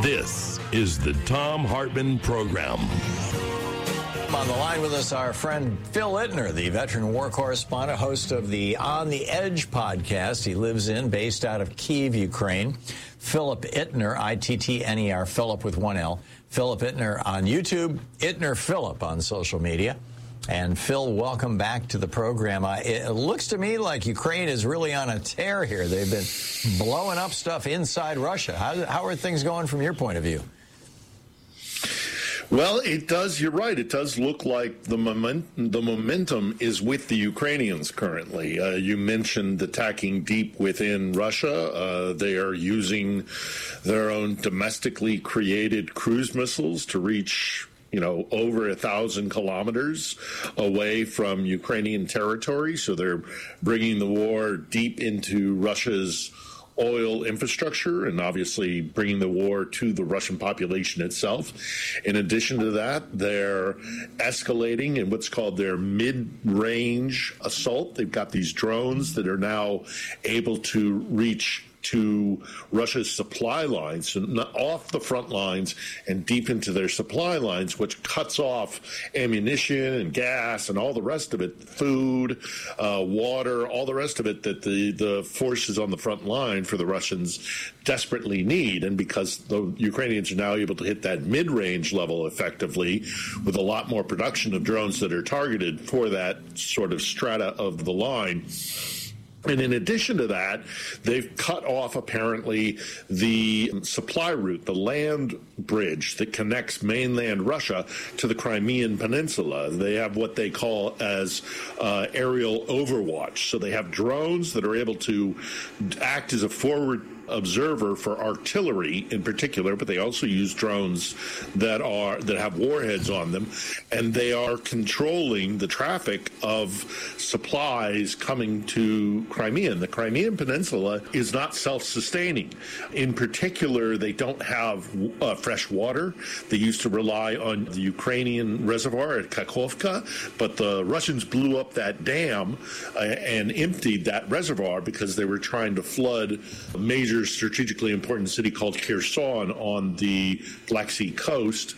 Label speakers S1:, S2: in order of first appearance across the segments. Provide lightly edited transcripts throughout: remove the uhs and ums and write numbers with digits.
S1: This is the Thom Hartmann Program.
S2: On the line with us, our friend Phil Ittner, the veteran war correspondent, host of the On the Edge podcast. He lives based out of Kyiv, Ukraine. Philip Ittner, I-T-T-N-E-R, Philip with one L. Philip Ittner on YouTube, Ittner Philip on social media. And Phil, welcome back to the program. It looks to me like Ukraine is really on a tear here. They've been blowing up stuff inside Russia. How are things going from your point of view?
S3: Well, it does. You're right. It does look like the momentum is with the Ukrainians currently. You mentioned attacking deep within Russia. They are using their own domestically created cruise missiles to reach over 1,000 kilometers away from Ukrainian territory. So they're bringing the war deep into Russia's oil infrastructure and obviously bringing the war to the Russian population itself. In addition to that, they're escalating in what's called their mid-range assault. They've got these drones that are now able to reach to Russia's supply lines, so off the front lines and deep into their supply lines, which cuts off ammunition and gas and all the rest of it, food, water, all the rest of it that the forces on the front line for the Russians desperately need. And because the Ukrainians are now able to hit that mid-range level effectively with a lot more production of drones that are targeted for that sort of strata of the line. And in addition to that, they've cut off apparently the supply route, the land bridge that connects mainland Russia to the Crimean Peninsula. They have what they call as aerial overwatch. So they have drones that are able to act as a forward observer for artillery in particular, but they also use drones that have warheads on them, and they are controlling the traffic of supplies coming to Crimea. And the Crimean Peninsula is not self-sustaining. In particular, they don't have fresh water. They used to rely on the Ukrainian reservoir at Kakhovka, but the Russians blew up that dam and emptied that reservoir because they were trying to flood a major strategically important city called Kherson on the Black Sea coast.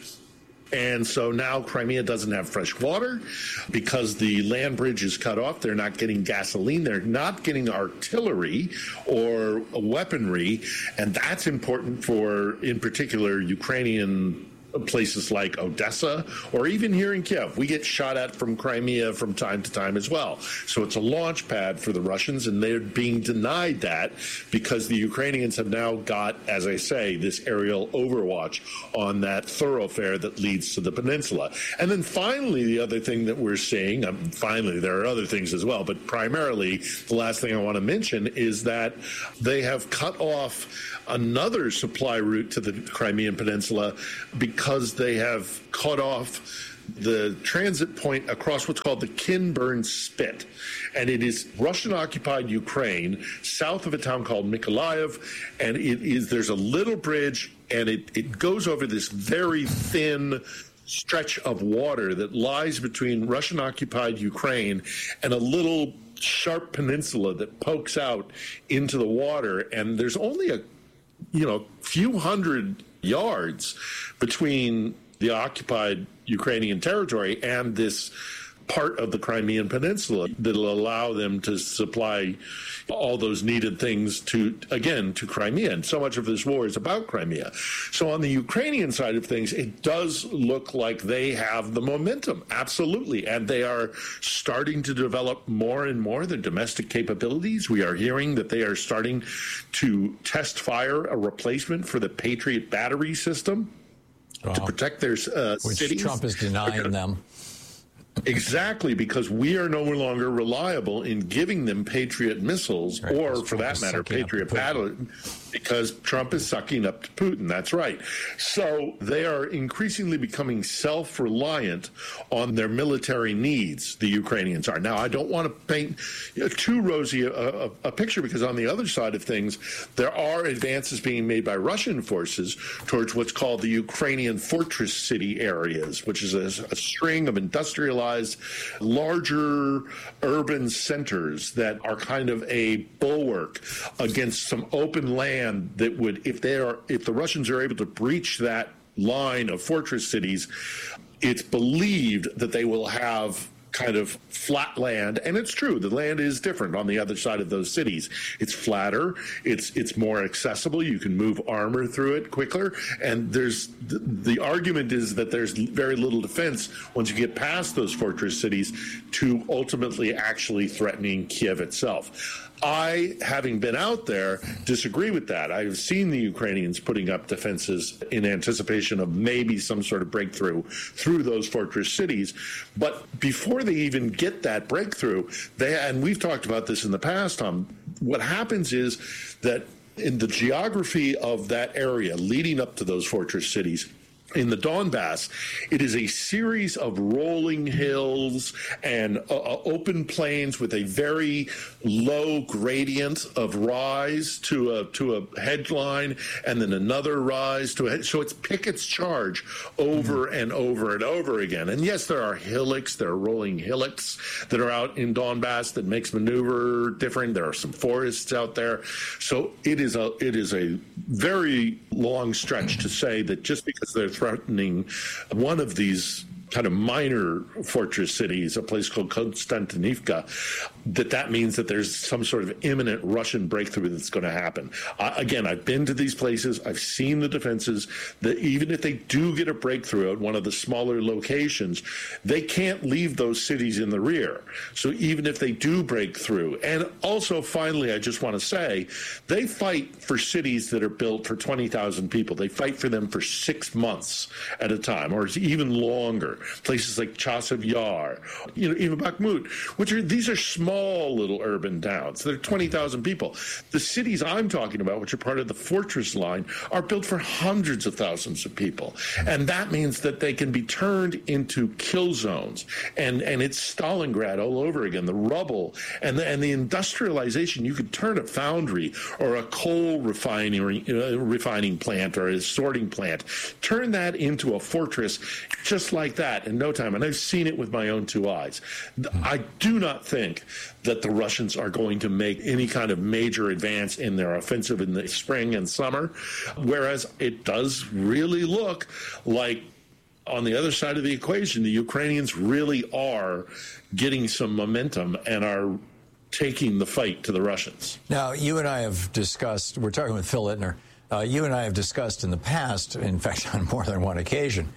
S3: And so now Crimea doesn't have fresh water because the land bridge is cut off. They're not getting gasoline. They're not getting artillery or weaponry. And that's important for, in particular, Ukrainian places like Odessa or even here in Kiev. We get shot at from Crimea from time to time as well. So it's a launch pad for the Russians, and they're being denied that because the Ukrainians have now got, as I say, this aerial overwatch on that thoroughfare that leads to the peninsula. And then finally, the other thing that we're seeing, finally, there are other things as well, but primarily the last thing I want to mention is that they have cut off another supply route to the Crimean Peninsula because they have cut off the transit point across what's called the Kinburn Spit. And it is Russian-occupied Ukraine, south of a town called Mykolaiv, and there's a little bridge, and it goes over this very thin stretch of water that lies between Russian-occupied Ukraine and a little sharp peninsula that pokes out into the water. And there's only a few hundred yards between the occupied Ukrainian territory and this part of the Crimean Peninsula that'll allow them to supply all those needed things to Crimea. And so much of this war is about Crimea. So on the Ukrainian side of things, it does look like they have the momentum, absolutely. And they are starting to develop more and more their domestic capabilities. We are hearing that they are starting to test fire a replacement for the Patriot battery system to protect their cities.
S2: Which Trump is denying them.
S3: Exactly, because we are no longer reliable in giving them Patriot missiles, right, or for that matter, Patriot battle, because Trump is sucking up to Putin. That's right. So they are increasingly becoming self-reliant on their military needs, the Ukrainians are. Now, I don't want to paint too rosy a picture, because on the other side of things, there are advances being made by Russian forces towards what's called the Ukrainian fortress city areas, which is a string of industrialized larger urban centers that are kind of a bulwark against some open land land that would, if the Russians are able to breach that line of fortress cities, it's believed that they will have kind of flat land, and it's true, the land is different on the other side of those cities. It's flatter, it's more accessible, you can move armor through it quicker, and the argument is that there's very little defense once you get past those fortress cities to ultimately actually threatening Kiev itself. I, having been out there, disagree with that. I've seen the Ukrainians putting up defenses in anticipation of maybe some sort of breakthrough through those fortress cities. But before they even get that breakthrough, and we've talked about this in the past, Tom, what happens is that in the geography of that area leading up to those fortress cities, in the Donbass, it is a series of rolling hills and open plains with a very low gradient of rise to a headline, and then another rise to a so it's Pickett's charge over and over and over again. And yes, there are hillocks, there are rolling hillocks that are out in Donbass that makes maneuver different. There are some forests out there, so it is a very long stretch to say that just because they're threatening one of these kind of minor fortress cities, a place called Konstantinivka, that means that there's some sort of imminent Russian breakthrough that's going to happen. Again, I've been to these places. I've seen the defenses. That even if they do get a breakthrough at one of the smaller locations, they can't leave those cities in the rear. So even if they do break through, and also finally, I just want to say, they fight for cities that are built for 20,000 people. They fight for them for 6 months at a time, or even longer. Places like Chasiv Yar, even Bakhmut, these are small little urban towns. They're 20,000 people. The cities I'm talking about, which are part of the fortress line, are built for hundreds of thousands of people. And that means that they can be turned into kill zones. And it's Stalingrad all over again, the rubble and the industrialization. You could turn a foundry or a coal refining plant or a sorting plant, turn that into a fortress just like that in no time. And I've seen it with my own two eyes. I do not think that the Russians are going to make any kind of major advance in their offensive in the spring and summer, whereas it does really look like on the other side of the equation, the Ukrainians really are getting some momentum and are taking the fight to the Russians.
S2: Now, you and I have discussed, we're talking with Phil Ittner, you and I have discussed in the past, in fact, on more than one occasion,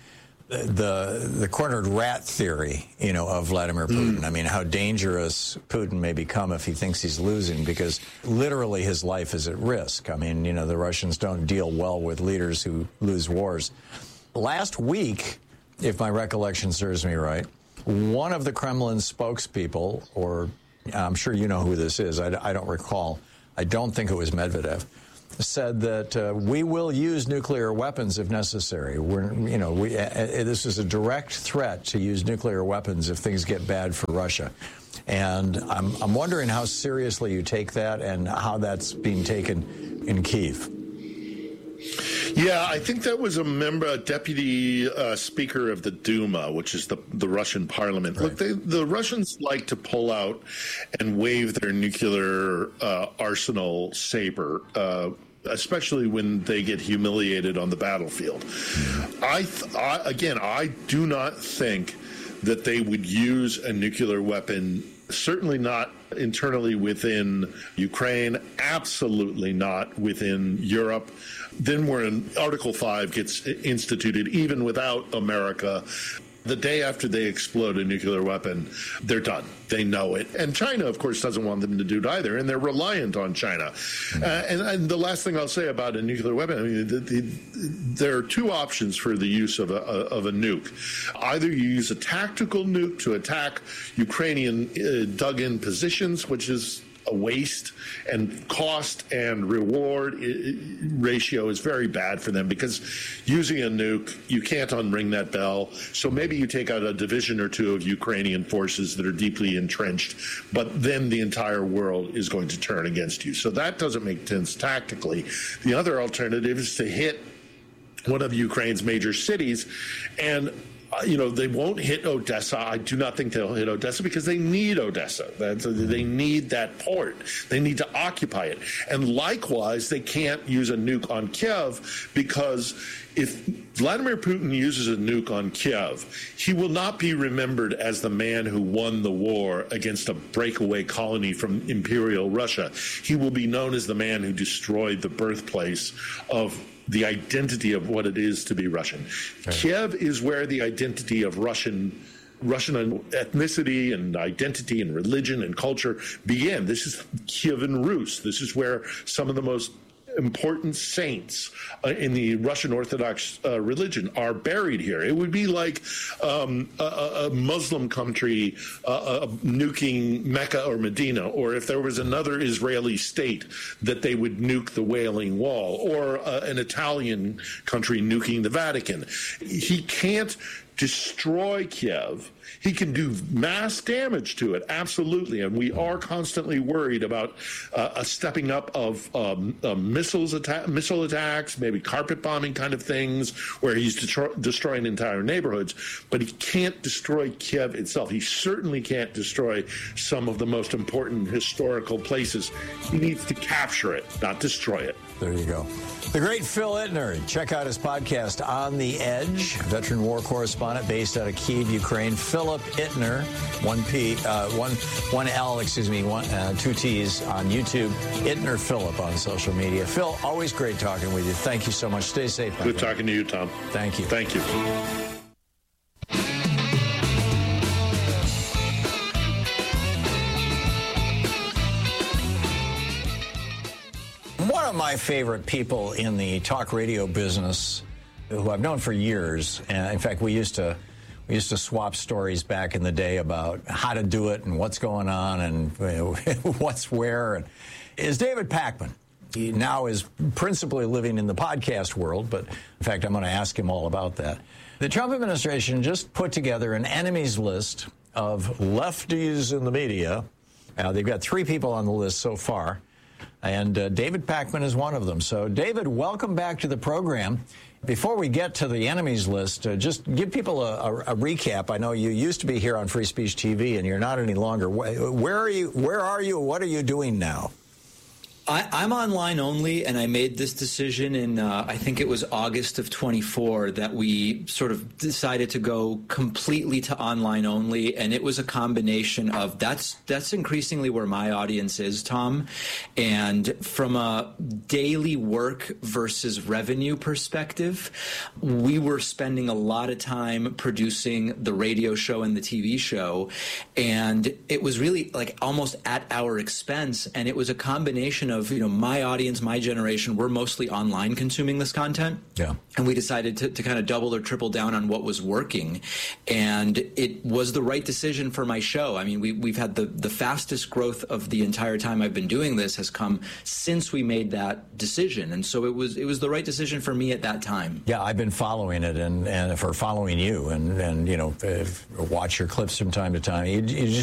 S2: the cornered rat theory, of Vladimir Putin. I mean, how dangerous Putin may become if he thinks he's losing, because literally his life is at risk. I mean, the Russians don't deal well with leaders who lose wars. Last week, if my recollection serves me right, one of the Kremlin spokespeople, or I'm sure you know who this is, I don't recall, I don't think it was Medvedev, said that we will use nuclear weapons if necessary. This is a direct threat to use nuclear weapons if things get bad for Russia. And I'm wondering how seriously you take that and how that's being taken in Kyiv.
S3: Yeah, I think that was a deputy speaker of the Duma, which is the Russian parliament. Right. Look, the Russians like to pull out and wave their nuclear arsenal saber, especially when they get humiliated on the battlefield. I do not think that they would use a nuclear weapon, certainly not internally within Ukraine, absolutely not within Europe. Then when Article 5 gets instituted, even without America, the day after they explode a nuclear weapon, they're done. They know it. And China, of course, doesn't want them to do it either, and they're reliant on China. And the last thing I'll say about a nuclear weapon, I mean, there are two options for the use of a nuke. Either you use a tactical nuke to attack Ukrainian dug-in positions, which is a waste, and cost and reward ratio is very bad for them, because using a nuke, you can't unring that bell. So maybe you take out a division or two of Ukrainian forces that are deeply entrenched, but then the entire world is going to turn against you. So that doesn't make sense tactically. The other alternative is to hit one of Ukraine's major cities, and they won't hit Odessa. I do not think they'll hit Odessa because they need Odessa. They need that port. They need to occupy it. And likewise, they can't use a nuke on Kiev because if Vladimir Putin uses a nuke on Kiev, he will not be remembered as the man who won the war against a breakaway colony from Imperial Russia. He will be known as the man who destroyed the birthplace of the identity of what it is to be Russian. Right. Kiev is where the identity of Russian ethnicity and identity and religion and culture began. This is Kievan Rus. This is where some of the most important saints in the Russian Orthodox religion are buried here. It would be like a Muslim country nuking Mecca or Medina, or if there was another Israeli state that they would nuke the Wailing Wall, or an Italian country nuking the Vatican. He can't destroy Kiev. He can do mass damage to it, absolutely, and we are constantly worried about a stepping up of missile attacks, maybe carpet bombing kind of things, where he's destroying entire neighborhoods, but he can't destroy Kiev itself. He certainly can't destroy some of the most important historical places. He needs to capture it, not destroy it.
S2: There you go. The great Phil Ittner. Check out his podcast, On the Edge, veteran war correspondent based out of Kyiv, Ukraine. Philip Ittner, one L, excuse me, two T's on YouTube. Ittner Philip on social media. Phil, always great talking with you. Thank you so much. Stay safe.
S3: Good talking to you, Tom.
S2: Thank you.
S3: Thank you.
S2: One of my favorite people in the talk radio business, who I've known for years, and in fact, we used to swap stories back in the day about how to do it and what's going on and what's where, is David Pakman. He now is principally living in the podcast world, but in fact, I'm going to ask him all about that. The Trump administration just put together an enemies list of lefties in the media. They've got 3 people on the list so far. And David Pakman is one of them. So, David, welcome back to the program. Before we get to the enemies list, just give people a recap. I know you used to be here on Free Speech TV, and you're not any longer. Where are you? What are you doing now?
S4: I'm online only, and I made this decision in, I think it was August of 24, that we sort of decided to go completely to online only, and it was a combination of that's increasingly where my audience is, Tom, and from a daily work versus revenue perspective, we were spending a lot of time producing the radio show and the TV show, and it was really like almost at our expense, and it was a combination of, my audience, my generation, we're mostly online consuming this content.
S2: Yeah.
S4: And we decided to kind of double or triple down on what was working. And it was the right decision for my show. I mean, we've had the fastest growth of the entire time I've been doing this has come since we made that decision. And so it was the right decision for me at that time.
S2: Yeah, I've been following it and for following you and watch your clips from time to time. You just